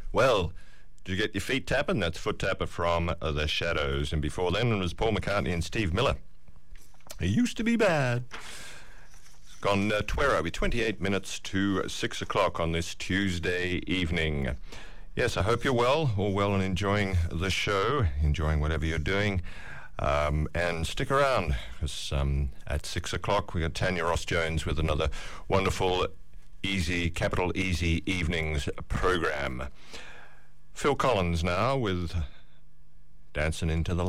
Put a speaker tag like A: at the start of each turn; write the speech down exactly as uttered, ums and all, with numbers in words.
A: Well, did you get your feet tapping? That's Foot Tapper from uh, The Shadows. And before then, it was Paul McCartney and Steve Miller. It used to be bad. It's gone uh, twelve, twenty-eight minutes to six o'clock on this Tuesday evening. Yes, I hope you're well, all well and enjoying the show, enjoying whatever you're doing. Um, and stick around, because um, at six o'clock we got Tanya Ross-Jones with another wonderful, easy, capital Easy Evenings program. Phil Collins now with Dancing into the Light.